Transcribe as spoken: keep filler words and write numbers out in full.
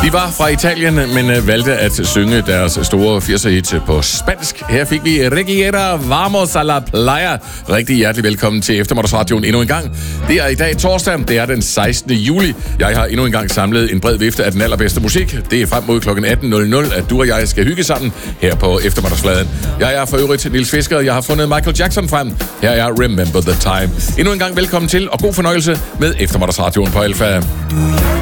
De var fra Italien, men valgte at synge deres store firser-hit på spansk. Her fik vi Reguera, Vamos a la Playa. Rigtig hjertelig velkommen til Eftermiddagsradioen endnu en gang. Det er i dag torsdag, det er den sekstende juli. Jeg har endnu en gang samlet en bred vifte af den allerbedste musik. Det er frem mod klokken atten nul nul, at du og jeg skal hygge sammen her på Eftermiddagsfladen. Jeg er for øvrigt Niels Fisker, jeg har fundet Michael Jackson frem. Her er Remember the Time. Endnu en gang velkommen til, og god fornøjelse med Eftermiddagsradioen på Alfa.